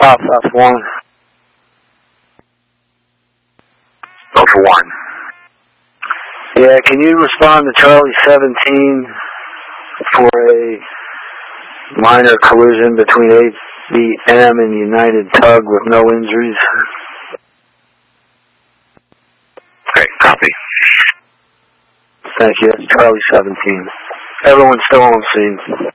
South 1. Delta 1. Yeah, can you respond to Charlie 17 for a minor collision between ABM and United Tug with no injuries? Okay, copy. Thank you. That's Charlie 17. Everyone's still on scene.